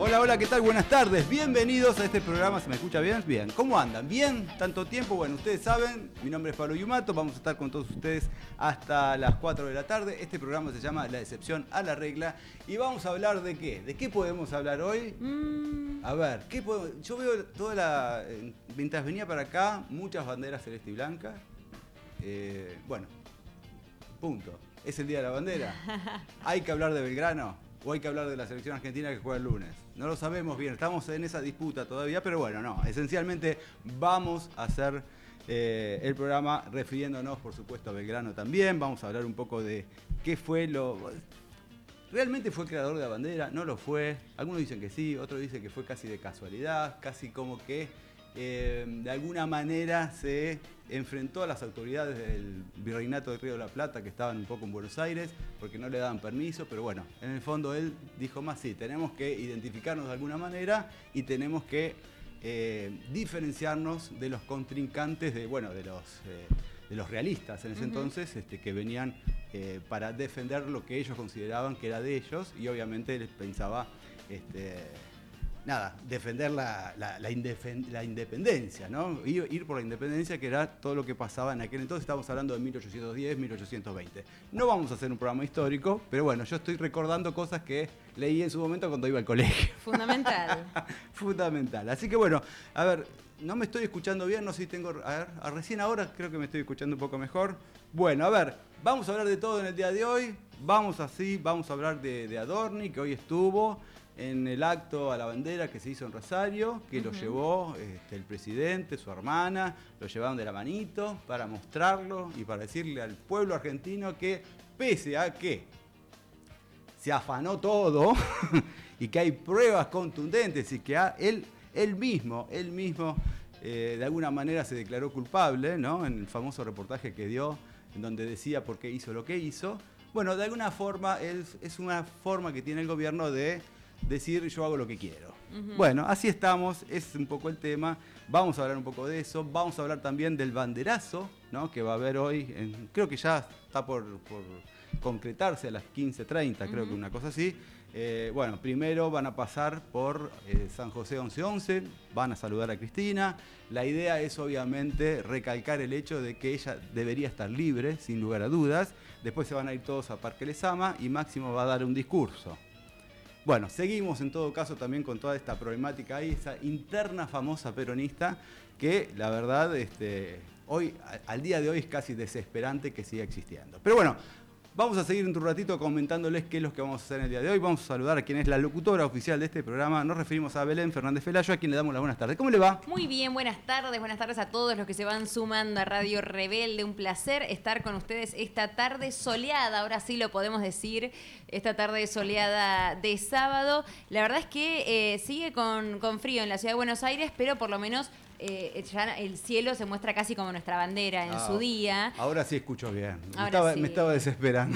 Hola, hola, ¿qué tal? Buenas tardes, bienvenidos a este programa. ¿Se me escucha bien? Bien. ¿Cómo andan? ¿Bien? ¿Tanto tiempo? Bueno, ustedes saben, mi nombre es Pablo Yumato, vamos a estar con todos ustedes hasta las 4 de la tarde. Este programa se llama La excepción a la regla y vamos a hablar de ¿qué? ¿De qué podemos hablar hoy? A ver, ¿qué podemos? Yo veo mientras venía para acá, muchas banderas celeste y blanca. Bueno, punto. ¿Es el Día de la Bandera? ¿Hay que hablar de Belgrano? ¿O hay que hablar de la selección argentina que juega el lunes? No lo sabemos bien, estamos en esa disputa todavía, pero bueno, no. Esencialmente vamos a hacer el programa refiriéndonos, por supuesto, a Belgrano también. Vamos a hablar un poco de qué fue ¿Realmente fue creador de la bandera? ¿No lo fue? Algunos dicen que sí, otros dicen que fue casi de casualidad, casi como que de alguna manera se enfrentó a las autoridades del Virreinato del Río de la Plata que estaban un poco en Buenos Aires porque no le daban permiso, pero bueno, en el fondo él dijo más, sí, tenemos que identificarnos de alguna manera y tenemos que diferenciarnos de los contrincantes de los realistas en ese entonces que venían para defender lo que ellos consideraban que era de ellos y obviamente él pensaba defender la independencia, ¿no? Ir por la independencia, que era todo lo que pasaba en aquel entonces. Estamos hablando de 1810, 1820. No vamos a hacer un programa histórico, pero bueno, yo estoy recordando cosas que leí en su momento cuando iba al colegio. Fundamental. Fundamental. Así que bueno, a ver, no me estoy escuchando bien, no sé si tengo... A ver, recién ahora creo que me estoy escuchando un poco mejor. Bueno, a ver, vamos a hablar de todo en el día de hoy. Vamos a hablar de Adorni, que hoy estuvo en el acto a la bandera que se hizo en Rosario, que lo llevó el presidente, su hermana, lo llevaron de la manito para mostrarlo y para decirle al pueblo argentino que pese a que se afanó todo y que hay pruebas contundentes y que él mismo de alguna manera se declaró culpable, ¿no? En el famoso reportaje que dio, en donde decía por qué hizo lo que hizo. Bueno, de alguna forma es una forma que tiene el gobierno de decir yo hago lo que quiero. Bueno, así estamos, es un poco el tema. Vamos a hablar un poco de eso. Vamos a hablar también del banderazo, ¿no? Que va a haber hoy, creo que ya está por concretarse a las 15:30, creo que una cosa así. Bueno, primero van a pasar por San José 1111, van a saludar a Cristina. La idea es obviamente recalcar el hecho de que ella debería estar libre, sin lugar a dudas. Después se van a ir todos a Parque Lezama y Máximo va a dar un discurso. Bueno, seguimos en todo caso también con toda esta problemática ahí, esa interna famosa peronista que la verdad hoy, al día de hoy es casi desesperante que siga existiendo. Pero bueno, vamos a seguir en un ratito comentándoles qué es lo que vamos a hacer en el día de hoy. Vamos a saludar a quien es la locutora oficial de este programa. Nos referimos a Belén Fernández Felayo, a quien le damos las buenas tardes. ¿Cómo le va? Muy bien, buenas tardes a todos los que se van sumando a Radio Rebelde. Un placer estar con ustedes esta tarde soleada, ahora sí lo podemos decir, esta tarde soleada de sábado. La verdad es que sigue con frío en la ciudad de Buenos Aires, pero por lo menos ya el cielo se muestra casi como nuestra bandera en su día. Ahora sí escucho bien. Me Sí. estaba desesperando.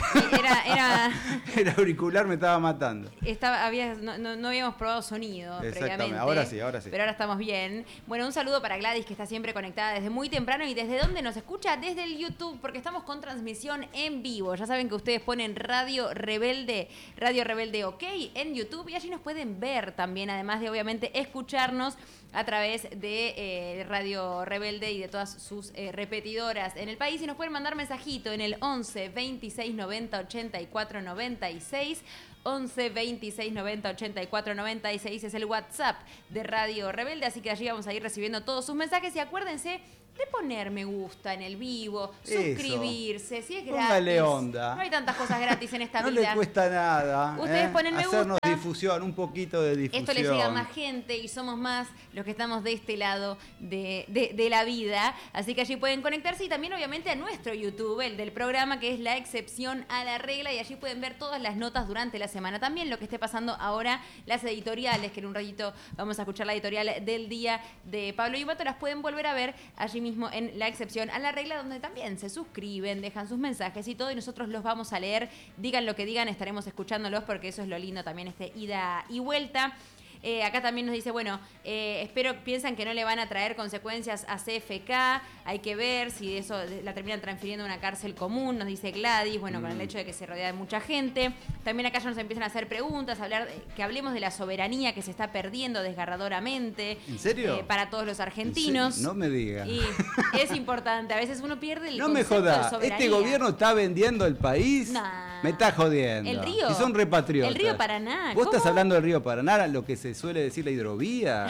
El auricular me estaba matando. No habíamos probado sonido previamente. Ahora sí. Pero ahora estamos bien. Bueno, un saludo para Gladys, que está siempre conectada desde muy temprano. ¿Y desde dónde nos escucha? Desde el YouTube, porque estamos con transmisión en vivo. Ya saben que ustedes ponen Radio Rebelde OK en YouTube y allí nos pueden ver también, además de obviamente escucharnos a través de Radio Rebelde y de todas sus repetidoras en el país. Y nos pueden mandar mensajito en el 11 26 90 84 96. 11 26 90 84 96 es el WhatsApp de Radio Rebelde, así que allí vamos a ir recibiendo todos sus mensajes y acuérdense de poner me gusta en el vivo, suscribirse, si es gratis. Póngale onda. No hay tantas cosas gratis en esta vida. No le cuesta nada. Ustedes ponen me gusta. Hacernos difusión, un poquito de difusión. Esto le llega a más gente y somos más los que estamos de este lado de la vida. Así que allí pueden conectarse y también obviamente a nuestro YouTube, el del programa, que es La Excepción a la Regla. Y allí pueden ver todas las notas durante la semana. También lo que esté pasando ahora, las editoriales, que en un ratito vamos a escuchar la editorial del día de Pablo Yumato, las pueden volver a ver allí mismo en La Excepción a la Regla, donde también se suscriben, dejan sus mensajes y todo, y nosotros los vamos a leer. Digan lo que digan, estaremos escuchándolos porque eso es lo lindo también, ida y vuelta. Acá también nos dice, bueno, piensan que no le van a traer consecuencias a CFK, hay que ver si eso la terminan transfiriendo a una cárcel común, nos dice Gladys, bueno, con el hecho de que se rodea de mucha gente. También acá ya nos empiezan a hacer preguntas, que hablemos de la soberanía que se está perdiendo desgarradoramente. ¿En serio? Para todos los argentinos. No me digas. Y es importante, a veces uno pierde el no me concepto de jodas, soberanía. ¿este gobierno está vendiendo el país? Nah. Me está jodiendo. El río. Y son repatriotas. El río Paraná. ¿Vos ¿Cómo? estás hablando del río Paraná, lo que se suele decir la hidrovía?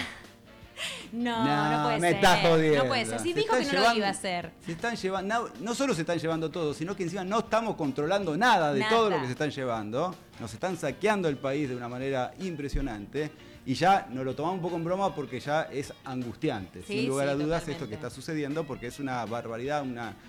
No puede me ser. está jodiendo. No puede ser. Sí, dijo que no lo iba a hacer. Se están llevando, no solo se están llevando todo, sino que encima no estamos controlando nada de todo lo que se están llevando. Nos están saqueando el país de una manera impresionante. Y ya nos lo tomamos un poco en broma porque ya es angustiante, Sí, sin lugar a dudas, totalmente. esto que está sucediendo, porque es una barbaridad,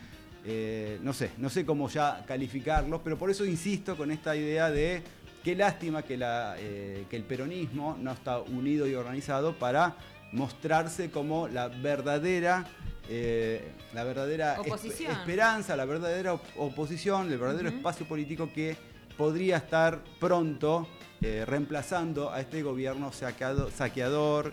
no sé cómo ya calificarlo, pero por eso insisto con esta idea de qué lástima que el peronismo no está unido y organizado para mostrarse como la verdadera Oposición. esperanza, la verdadera oposición, el verdadero espacio político que podría estar pronto reemplazando a este gobierno saqueador,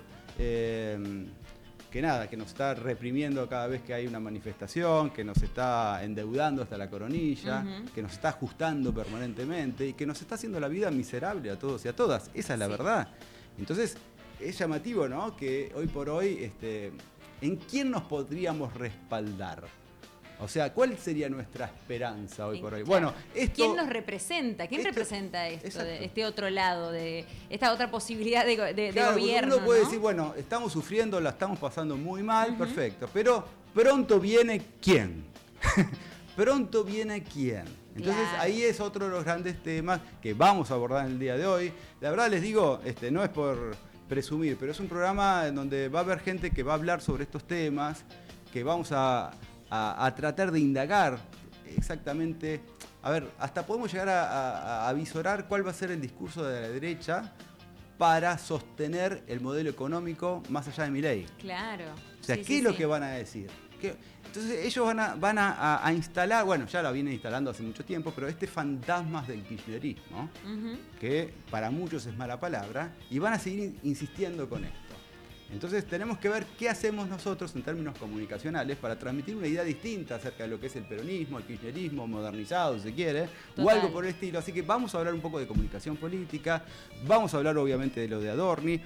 que nos está reprimiendo cada vez que hay una manifestación, que nos está endeudando hasta la coronilla, que nos está ajustando permanentemente y que nos está haciendo la vida miserable a todos y a todas. Esa es la verdad. Entonces, es llamativo, ¿no? Que hoy por hoy, ¿en quién nos podríamos respaldar? O sea, ¿cuál sería nuestra esperanza hoy por hoy? Claro. Bueno, ¿Quién nos representa? ¿Quién representa esto, este otro lado, de esta otra posibilidad de claro, gobierno? Uno puede ¿no? decir, bueno, estamos sufriendo, la estamos pasando muy mal, perfecto, pero pronto viene quién. Pronto viene quién. Entonces Claro. ahí es otro de los grandes temas que vamos a abordar en el día de hoy. La verdad les digo, no es por presumir, pero es un programa en donde va a haber gente que va a hablar sobre estos temas, que vamos a tratar de indagar exactamente. A ver, hasta podemos llegar a visorar cuál va a ser el discurso de la derecha para sostener el modelo económico más allá de Milei. Claro. O sea, Sí, ¿qué sí, es lo sí. que van a decir? Entonces ellos van a instalar, bueno, ya lo vienen instalando hace mucho tiempo, pero fantasmas del kirchnerismo, que para muchos es mala palabra, y van a seguir insistiendo con esto. Entonces tenemos que ver qué hacemos nosotros en términos comunicacionales para transmitir una idea distinta acerca de lo que es el peronismo, el kirchnerismo, modernizado, si se quiere, Total. o algo por el estilo. Así que vamos a hablar un poco de comunicación política, vamos a hablar obviamente de lo de Adorni.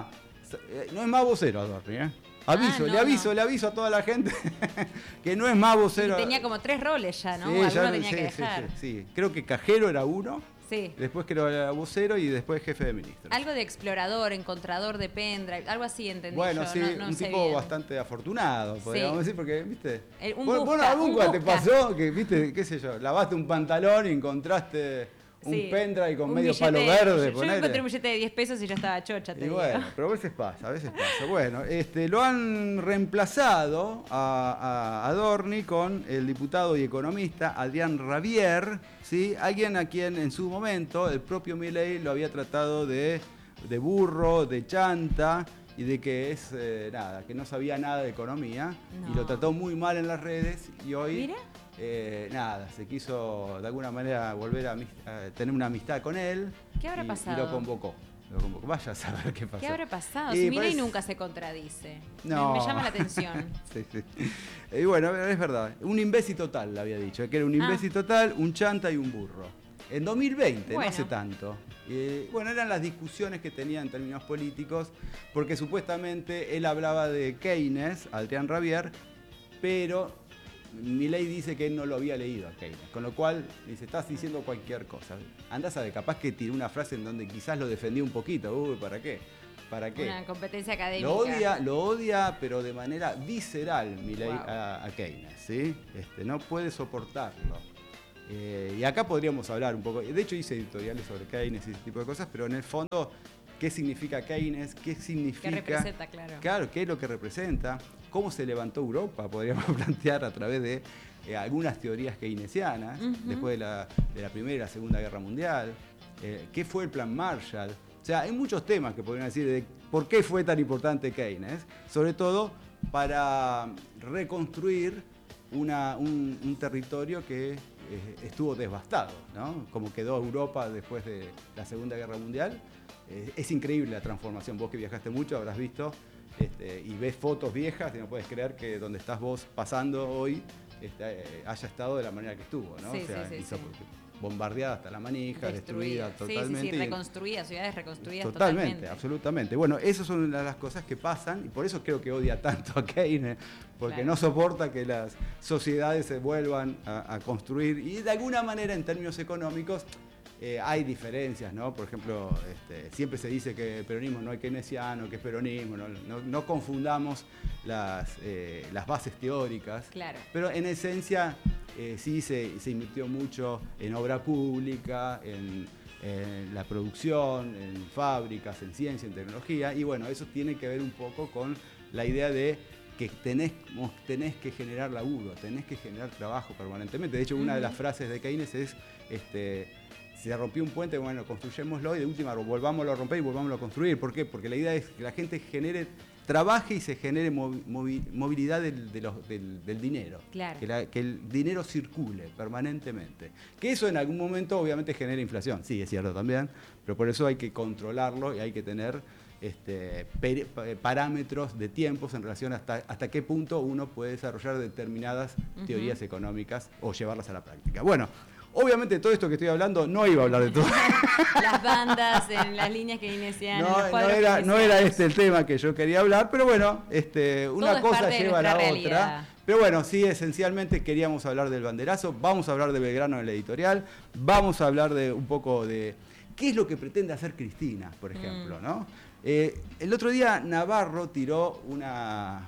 No es más vocero Adorni, ¿eh? Aviso, le aviso a toda la gente que no es más vocero. Y tenía como 3 roles ya, ¿no? Sí, Alguno ya tenía que dejar. Sí. Creo que cajero era uno, Sí. después creo que era vocero y después jefe de ministros. Algo de explorador, encontrador de pendrive, algo así entendí Bueno, yo. sí, no un sé tipo bien. bastante afortunado, podríamos decir, porque, viste, Un bueno, busca, ¿alguna un te busca. pasó que, viste, qué sé yo, lavaste un pantalón y encontraste un Sí. pendrive con Un medio billete palo verde? Yo ponele? encontré un billete de 10 pesos y ya estaba chocha, te Y digo. bueno, pero a veces pasa. Bueno, lo han reemplazado a Adorni con el diputado y economista Adrián Rabier, ¿sí? Alguien a quien en su momento el propio Milei lo había tratado de burro, de chanta y de que que no sabía nada de economía y No. lo trató muy mal en las redes y hoy... Mira. se quiso de alguna manera volver a tener una amistad con él. ¿Qué habrá y pasado? lo convocó. Vaya a saber qué pasó. ¿Qué habrá pasado? Y Si Milei parece- nunca se contradice. No. Me llama la atención. Sí. Y bueno, es verdad. Un imbécil total, le había dicho. Que era un imbécil total, un chanta y un burro. En 2020, Bueno. no hace tanto. Bueno, eran las discusiones que tenía en términos políticos, porque supuestamente él hablaba de Keynes, Adrián Rabier, pero Milei dice que él no lo había leído a Keynes, con lo cual dice, estás diciendo cualquier cosa. Andás a ver, capaz que tiró una frase en donde quizás lo defendió un poquito. ¿Para qué? ¿Para qué? Una competencia académica. Lo odia, pero de manera visceral Milei Wow. a Keynes, ¿sí? No puede soportarlo. Y acá podríamos hablar un poco, de hecho hice editoriales sobre Keynes y ese tipo de cosas, pero en el fondo, ¿qué significa Keynes? ¿Qué significa? ¿Qué representa, claro? Claro, ¿qué es lo que representa? ¿Cómo se levantó Europa? Podríamos plantear a través de algunas teorías keynesianas, después de la Primera y la Segunda Guerra Mundial. ¿Qué fue el Plan Marshall? O sea, hay muchos temas que podrían decir de por qué fue tan importante Keynes, sobre todo para reconstruir un territorio que estuvo devastado, ¿no? Como quedó Europa después de la Segunda Guerra Mundial. es increíble la transformación. Vos que viajaste mucho habrás visto y ves fotos viejas y no puedes creer que donde estás vos pasando hoy haya estado de la manera que estuvo, ¿no? Sí, o sea, sí. bombardeada hasta la manija, destruida totalmente. Sí, reconstruida, ciudades reconstruidas totalmente. Absolutamente. Bueno, esas son una de las cosas que pasan y por eso creo que odia tanto a Keynes, porque claro, no soporta que las sociedades se vuelvan a construir y de alguna manera en términos económicos hay diferencias, ¿no? Por ejemplo, siempre se dice que el peronismo no es keynesiano, que es peronismo, no confundamos las bases teóricas, claro, pero en esencia sí se invirtió mucho en obra pública, en la producción, en fábricas, en ciencia, en tecnología, y bueno, eso tiene que ver un poco con la idea de que tenés que generar laburo, tenés que generar trabajo permanentemente. De hecho, una de las frases de Keynes es, se rompió un puente, bueno, construyémoslo y de última volvámoslo a romper y volvámoslo a construir. ¿Por qué? Porque la idea es que la gente trabaje y se genere movilidad del dinero. Claro. Que el dinero circule permanentemente. Que eso en algún momento obviamente genera inflación. Sí, es cierto también, pero por eso hay que controlarlo y hay que tener parámetros de tiempos en relación hasta qué punto uno puede desarrollar determinadas teorías económicas o llevarlas a la práctica. Bueno, obviamente todo esto que estoy hablando no iba a hablar de todo. Las bandas, en las líneas keynesianas, los cuadros no era este el tema que yo quería hablar, pero bueno, una cosa lleva a la otra. Pero bueno, sí, esencialmente queríamos hablar del banderazo, vamos a hablar de Belgrano en el editorial, vamos a hablar de un poco de qué es lo que pretende hacer Cristina, por ejemplo, ¿no? El otro día Navarro tiró una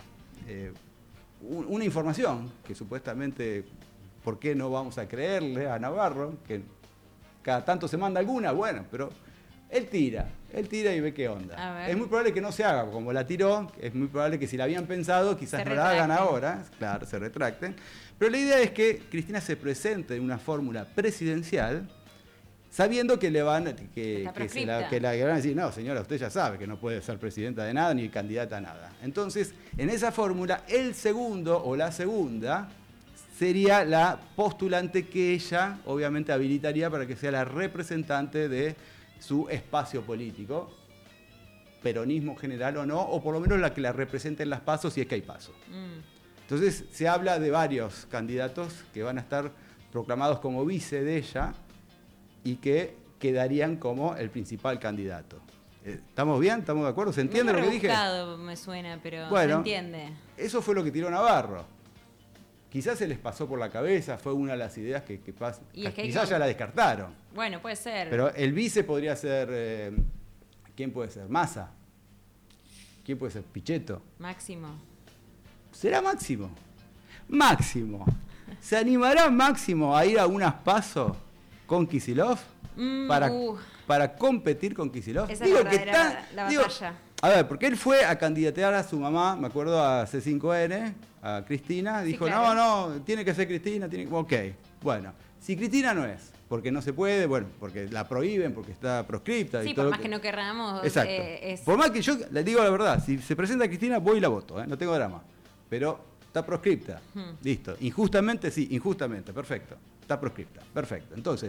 información que supuestamente, ¿por qué no vamos a creerle a Navarro? Que cada tanto se manda alguna, bueno, pero él tira y ve qué onda. Es muy probable que no se haga como la tiró, es muy probable que si la habían pensado quizás no la hagan ahora, claro, se retracten. Pero la idea es que Cristina se presente en una fórmula presidencial sabiendo que le van que van a decir, no, señora, usted ya sabe que no puede ser presidenta de nada ni candidata a nada. Entonces, en esa fórmula, el segundo o la segunda sería la postulante que ella obviamente habilitaría para que sea la representante de su espacio político, peronismo general o no, o por lo menos la que la represente en las PASO si es que hay PASO. Entonces se habla de varios candidatos que van a estar proclamados como vice de ella y que quedarían como el principal candidato. ¿Estamos bien? ¿Estamos de acuerdo? ¿Se entiende lo que dije? Me suena, pero bueno, se entiende. Eso fue lo que tiró Navarro. Quizás se les pasó por la cabeza, fue una de las ideas que quizás ya la descartaron. Bueno, puede ser. Pero el vice podría ser, ¿quién puede ser? Massa. ¿Quién puede ser? Pichetto. Máximo. ¿Será Máximo? Máximo. ¿Se animará Máximo a ir a unas PASO con Kicillof para competir con Kicillof? Esa es la batalla. A ver, porque él fue a candidatear a su mamá, me acuerdo, a C5N, a Cristina, dijo, sí, claro, no, tiene que ser Cristina, ok, bueno, si Cristina no es, porque no se puede, bueno, porque la prohíben, porque está proscripta. Sí, y todo por más que no querramos. Exacto. Por más que yo le digo la verdad, si se presenta Cristina, voy y la voto, no tengo drama, pero está proscripta, listo, injustamente, sí, injustamente, perfecto, está proscripta, perfecto. Entonces,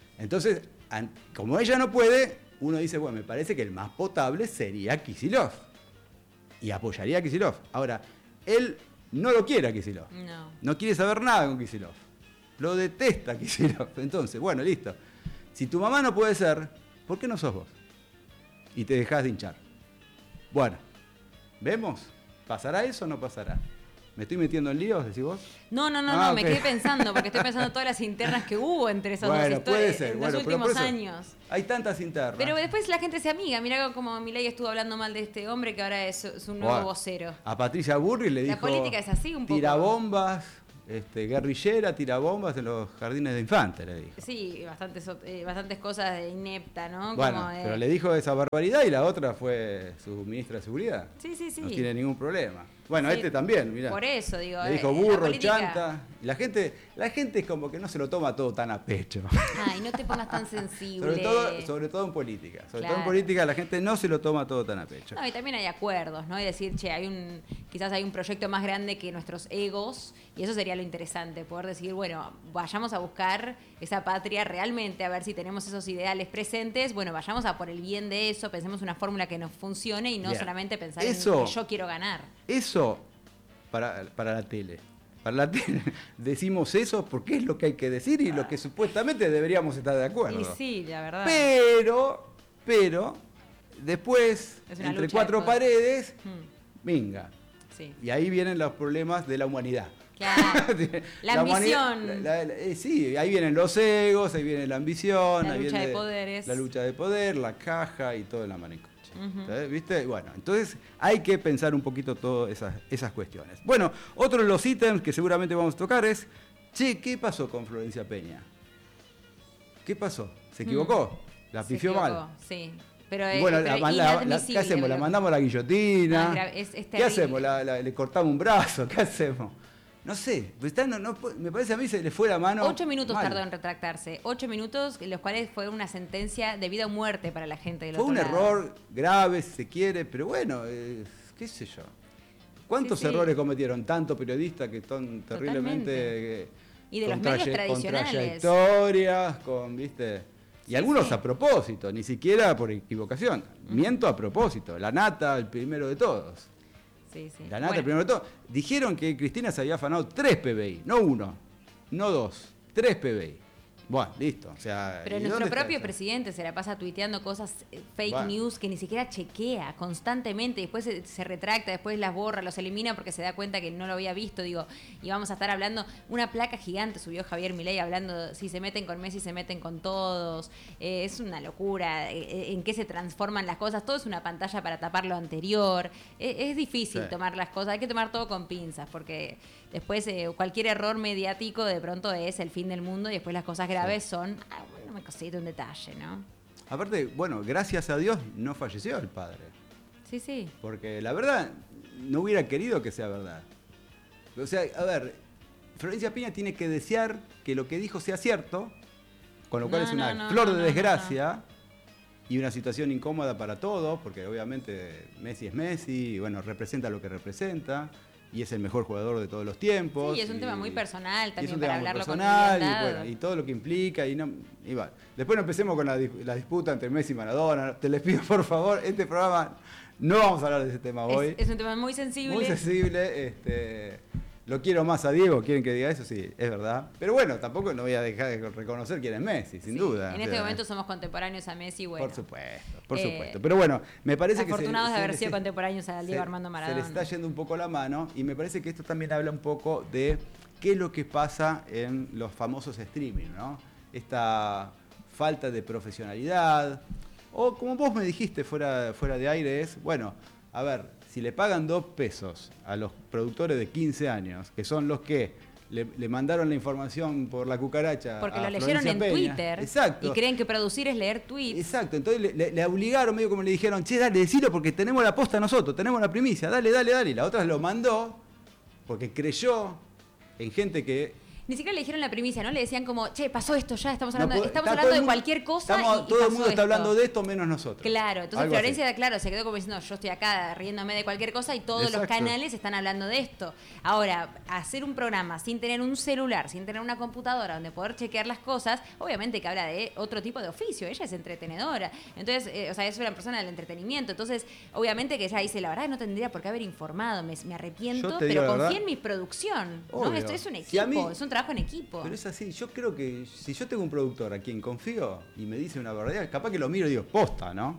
como ella no puede, uno dice, bueno, me parece que el más potable sería Kicillof. Y apoyaría a Kicillof. Ahora, él no lo quiere a Kicillof. No quiere saber nada con Kicillof. Lo detesta a Kicillof. Entonces, bueno, listo. Si tu mamá no puede ser, ¿por qué no sos vos? Y te dejás de hinchar. Bueno, ¿vemos? ¿Pasará eso o no pasará? ¿Me estoy metiendo en líos, decís vos? No, okay. Me quedé pensando, porque estoy pensando todas las internas que hubo entre esas dos historias puede ser. en los últimos años. Hay tantas internas. Pero después la gente se amiga. Mirá como Milei estuvo hablando mal de este hombre que ahora es un nuevo vocero. A Patricia Burri le dijo... La política es así un poco. Tirabombas, guerrillera, tirabombas en los jardines de infantes, le dijo. Sí, bastantes cosas de inepta, ¿no? Bueno, pero le dijo esa barbaridad y la otra fue su ministra de Seguridad. Sí. No tiene ningún problema. Bueno, Sí, este también, mirá. Por eso, digo. Le dijo la burro, política- chanta. Y la gente es como que no se lo toma todo tan a pecho. Ay, no te pongas tan sensible. Sobre todo en política. Sobre todo en Claro. política la gente no se lo toma todo tan a pecho. No, y también hay acuerdos, ¿no? Y decir, che, quizás hay un proyecto más grande que nuestros egos, y eso sería lo interesante, poder decir, bueno, vayamos a buscar esa patria realmente, a ver si tenemos esos ideales presentes, bueno, vayamos a por el bien de eso, pensemos una fórmula que nos funcione y no Bien. solamente pensar Eso- en que yo quiero ganar. Eso para la tele. Para la tele decimos eso porque es lo que hay que decir y lo que supuestamente deberíamos estar de acuerdo. Y sí, la verdad. Pero, después, Es una entre lucha cuatro de poder. paredes, Mm, venga. sí. Y ahí vienen los problemas de la humanidad. Claro. La humanidad- ambición. sí, ahí vienen los egos, ahí viene la ambición, La ahí lucha viene de poderes. la lucha de poder, la caja y todo el amanicoche. Ujú. ¿Sabes? ¿Viste? Bueno, entonces hay que pensar un poquito todas esas cuestiones. Bueno, otro de los ítems que seguramente vamos a tocar es, che, ¿qué pasó con Florencia Peña? ¿Qué pasó? ¿Se equivocó? La Se pifió equivocó, mal. Sí. Pero, Y bueno, pero ¿qué inadmisible, hacemos? ¿La creo. mandamos a la guillotina? No, es ¿Qué terrible. hacemos? ¿Le cortamos un brazo? ¿Qué hacemos? No sé, pues me parece a mí se le fue la mano. 8 minutos mal. tardó en retractarse. 8 minutos, en los cuales fue una sentencia de vida o muerte para la gente del Fue otro un lado. error grave, si se quiere, pero bueno, qué sé yo. ¿Cuántos Sí, sí. errores cometieron tanto periodistas que son terriblemente... Y de los con medios con tradicionales. trayectorias, ¿viste? Y Sí, algunos sí. a propósito, ni siquiera por equivocación. Miento a propósito. La Nata, el primero de todos. Sí, sí. La Nata, Bueno, el primero de todos. Dijeron que Cristina se había afanado 3 PBI, no 1, no 2, 3 PBI. Bueno, listo. O sea, pero ¿y nuestro dónde está propio eso? presidente se la pasa tuiteando cosas fake Bueno. news que ni siquiera chequea constantemente, después se retracta, después las borra, los elimina porque se da cuenta que no lo había visto, digo, y vamos a estar hablando, una placa gigante subió Javier Milei hablando, si se meten con Messi se meten con todos, es una locura, en qué se transforman las cosas, todo es una pantalla para tapar lo anterior, es difícil Sí. tomar las cosas, hay que tomar todo con pinzas, porque después cualquier error mediático de pronto es el fin del mundo y después las cosas graves son, bueno, me cosito un detalle, ¿no? Aparte, bueno, gracias a Dios no falleció el padre. Sí, sí. Porque la verdad, no hubiera querido que sea verdad. O sea, a ver, Florencia Peña tiene que desear que lo que dijo sea cierto, con lo cual No, es una no, flor no, de no, desgracia y una situación incómoda para todos, porque obviamente Messi es Messi, y bueno, representa lo que representa. Y es el mejor jugador de todos los tiempos. Sí, es un tema muy personal y es también un para tema muy hablarlo con personal, liviandad. y, bueno, y todo lo que implica. Y va. Después no empecemos con la disputa entre Messi y Maradona. Te les pido, por favor, este programa no vamos a hablar de ese tema hoy. Es un tema muy sensible. Muy sensible. Lo quiero más a Diego, quieren que diga eso, sí, es verdad. Pero bueno, tampoco no voy a dejar de reconocer quién es Messi, sin Sí, duda. En O este sea, momento somos contemporáneos a Messi, bueno. Por supuesto. Eh, Pero bueno, me parece que afortunados de haber le- sido contemporáneos a Diego Armando Se Maradona. le está yendo un poco la mano y me parece que esto también habla un poco de qué es lo que pasa en los famosos streaming, ¿no? Esta falta de profesionalidad, o como vos me dijiste fuera de aire, es, bueno, a ver, si le pagan 2 pesos a los productores de 15 años, que son los que le mandaron la información por la cucaracha Porque a lo leyeron Florencia en Peña. Twitter. Exacto. Y creen que producir es leer tweets. Exacto, entonces le obligaron, medio como le dijeron, che, dale, decilo porque tenemos la posta nosotros, tenemos la primicia, dale. Y la otra lo mandó porque creyó en gente que... Ni siquiera le dijeron la primicia, ¿no? Le decían como, che, pasó esto ya, estamos no hablando, puede- estamos está hablando todo el de mundo- cualquier cosa y todo el pasó mundo está esto. hablando de esto menos nosotros. Claro, entonces Algo así. Florencia, claro, se quedó como diciendo, yo estoy acá riéndome de cualquier cosa y todos los Exacto. canales están hablando de esto. Ahora, hacer un programa sin tener un celular, sin tener una computadora donde poder chequear las cosas, obviamente que habla de otro tipo de oficio, ella es entretenedora, entonces, o sea, es una persona del entretenimiento, entonces, obviamente que ella dice, la verdad no tendría por qué haber informado, me arrepiento, Yo te digo pero la verdad. confía en mi producción, ¿no? Obvio. Esto es un Si a equipo, mí- es un trabajo en equipo. Pero es así, yo creo que si yo tengo un productor a quien confío y me dice una verdad, capaz que lo miro y digo, posta, ¿no?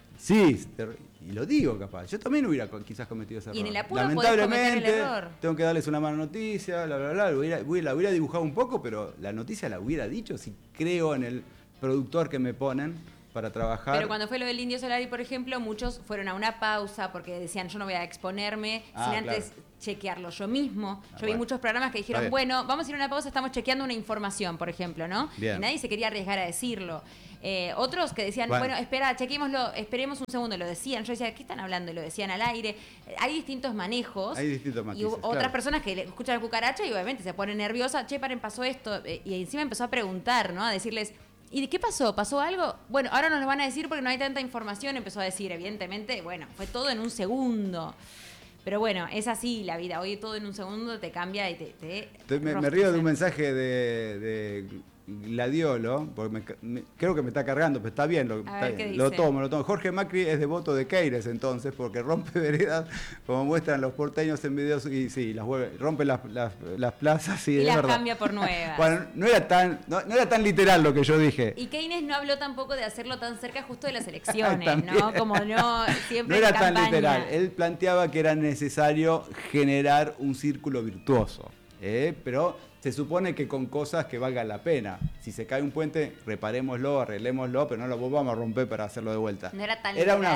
Sí, y lo digo capaz. Yo también hubiera quizás cometido ese error. Y en el apuro podés cometer el Lamentablemente, error. tengo que darles una mala noticia, bla, bla, bla. La hubiera dibujado un poco, pero la noticia la hubiera dicho si creo en el productor que me ponen para trabajar. Pero cuando fue lo del Indio Solari, por ejemplo, muchos fueron a una pausa porque decían, yo no voy a exponerme sin antes chequearlo yo mismo. Yo vi bueno. muchos programas que Está dijeron, bien. bueno, vamos a ir a una pausa, estamos chequeando una información, por ejemplo, ¿no? Bien. Y nadie se quería arriesgar a decirlo. Otros que decían, bueno, espera, chequémoslo, esperemos un segundo, lo decían. Yo decía, ¿qué están hablando? Y lo decían al aire. Hay distintos manejos. Hay distintos matices, y otras personas que escuchan la cucaracha y obviamente se ponen nerviosas. Che, paren, pasó esto. Y encima empezó a preguntar, ¿no? A decirles, ¿y de qué pasó? ¿Pasó algo? Bueno, ahora nos lo van a decir porque no hay tanta información. Empezó a decir, evidentemente, bueno, fue todo en un segundo. Pero bueno, es así la vida. Hoy todo en un segundo te cambia y me río de un mensaje de Gladiolo, porque creo que me está cargando, pero está bien, lo tomo. Jorge Macri es devoto de Keynes entonces, porque rompe veredas, como muestran los porteños en videos, y sí, rompe las plazas y las verdad. Cambia por nuevas. Bueno, no era tan literal lo que yo dije. Y Keynes no habló tampoco de hacerlo tan cerca justo de las elecciones, ¿no? Como no siempre no era en campaña. Tan literal. Él planteaba que era necesario generar un círculo virtuoso, pero se supone que con cosas que valgan la pena. Si se cae un puente, reparémoslo, arreglémoslo, pero no lo vamos a romper para hacerlo de vuelta. No era tan Era literal.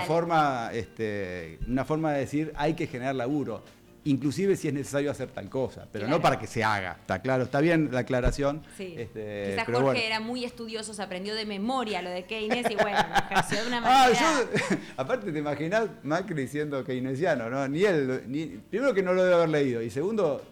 una forma de decir, hay que generar laburo, inclusive si es necesario hacer tal cosa, pero no para que se haga. Está claro, está bien la aclaración. Sí. Quizás Jorge bueno. Era muy estudioso, se aprendió de memoria lo de Keynes y bueno, ejerció de una manera... Aparte te imaginás Macri siendo keynesiano, ¿no? Ni él, primero que no lo debe haber leído, y segundo,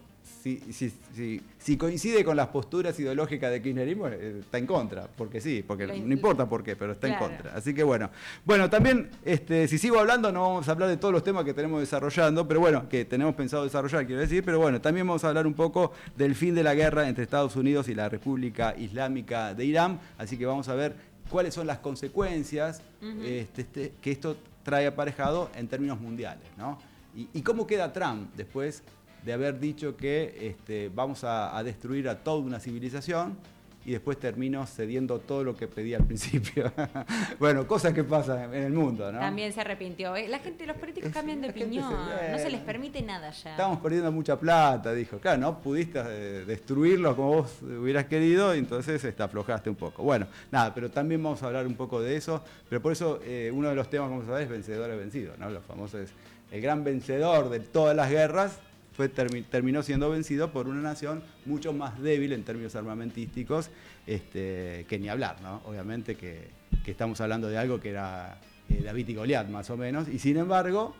si coincide con las posturas ideológicas de kirchnerismo, está en contra, porque no importa por qué, pero está en contra. Así que bueno, también si sigo hablando no vamos a hablar de todos los temas que tenemos desarrollando, pero bueno, que tenemos pensado desarrollar, quiero decir, pero bueno, también vamos a hablar un poco del fin de la guerra entre Estados Unidos y la República Islámica de Irán, así que vamos a ver cuáles son las consecuencias que esto trae aparejado en términos mundiales, ¿no? Y cómo queda Trump después de haber dicho que vamos a destruir a toda una civilización y después termino cediendo todo lo que pedí al principio. Bueno, cosas que pasan en el mundo, ¿no? También se arrepintió. Los políticos cambian de opinión, no se les permite nada ya. Estamos perdiendo mucha plata, dijo. Claro, no pudiste destruirlos como vos hubieras querido, y entonces aflojaste un poco. Bueno, nada, pero también vamos a hablar un poco de eso, pero por eso uno de los temas que vamos a ver es vencedor y vencido, ¿no? Los famosos, el gran vencedor de todas las guerras terminó siendo vencido por una nación mucho más débil en términos armamentísticos, que ni hablar, ¿no? Obviamente que estamos hablando de algo que era David y Goliat, más o menos, y sin embargo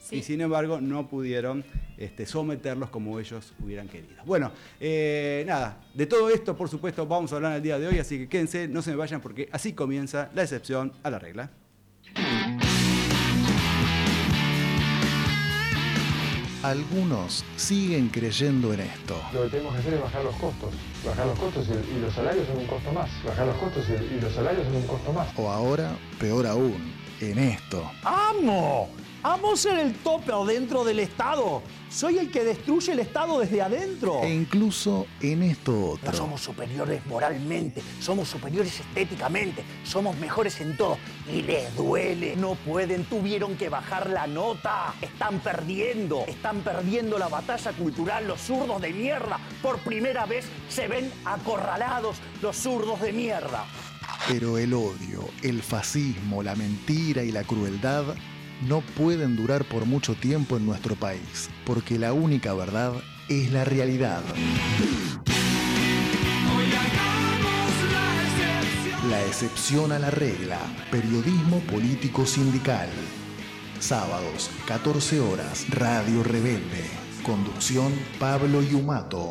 no pudieron someterlos como ellos hubieran querido. Bueno, nada, de todo esto, por supuesto, vamos a hablar el día de hoy, así que quédense, no se me vayan, porque así comienza la excepción a la regla. Algunos siguen creyendo en esto. Lo que tenemos que hacer es bajar los costos. Bajar los costos y los salarios son un costo más. Bajar los costos y los salarios son un costo más. O ahora, peor aún, en esto. ¡Amo! ¡Amo ser el topper dentro del Estado! ¡Soy el que destruye el Estado desde adentro! E incluso en esto otro. No somos superiores moralmente, somos superiores estéticamente, somos mejores en todo. Y les duele. No pueden, tuvieron que bajar la nota. Están perdiendo la batalla cultural los zurdos de mierda. Por primera vez se ven acorralados los zurdos de mierda. Pero el odio, el fascismo, la mentira y la crueldad no pueden durar por mucho tiempo en nuestro país, porque la única verdad es la realidad. La excepción a la regla, periodismo político sindical. Sábados, 14 horas, Radio Rebelde. Conducción, Pablo Yumato.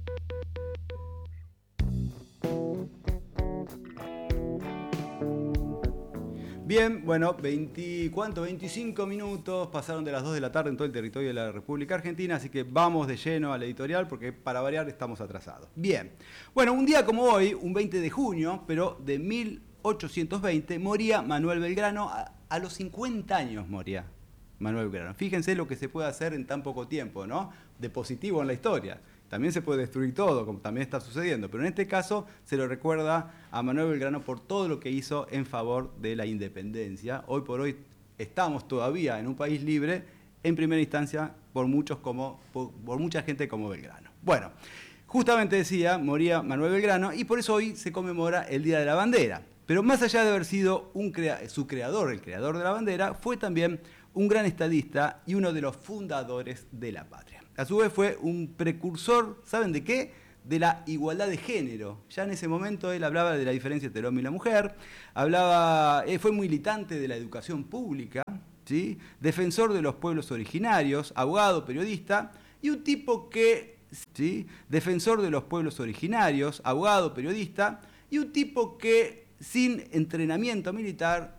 Bien, bueno, 25 minutos pasaron de las 2 de la tarde en todo el territorio de la República Argentina, así que vamos de lleno al editorial porque para variar estamos atrasados. Bien, bueno, un día como hoy, un 20 de junio, pero de 1820, moría Manuel Belgrano, a los 50 años moría Manuel Belgrano. Fíjense lo que se puede hacer en tan poco tiempo, ¿no? De positivo en la historia. También se puede destruir todo, como también está sucediendo, pero en este caso se lo recuerda a Manuel Belgrano por todo lo que hizo en favor de la independencia. Hoy por hoy estamos todavía en un país libre, en primera instancia, por mucha gente como Belgrano. Bueno, justamente decía, moría Manuel Belgrano, y por eso hoy se conmemora el Día de la Bandera. Pero más allá de haber sido su creador, el creador de la bandera, fue también un gran estadista y uno de los fundadores de la patria. A su vez fue un precursor, ¿saben de qué? de la igualdad de género. Ya en ese momento él hablaba de la diferencia entre el hombre y la mujer, fue militante de la educación pública, ¿sí? Defensor de los pueblos originarios, abogado, periodista, y un tipo que, ¿sí? Defensor de los pueblos originarios, abogado, periodista, y un tipo que sin entrenamiento militar